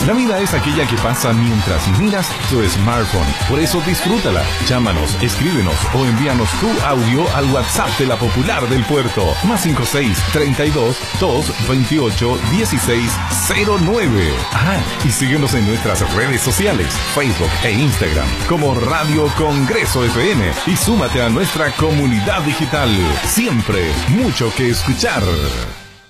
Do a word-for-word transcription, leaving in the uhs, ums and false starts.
La vida es aquella que pasa mientras miras tu smartphone. Por eso disfrútala. Llámanos, escríbenos o envíanos tu audio al WhatsApp de la Popular del Puerto. Más cinco seis, treinta y dos, dos, veintiocho, dieciséis, cero nueve. Ah, y síguenos en nuestras redes sociales, Facebook e Instagram, como Radio Congreso F M. Y súmate a nuestra comunidad digital. Siempre mucho que escuchar.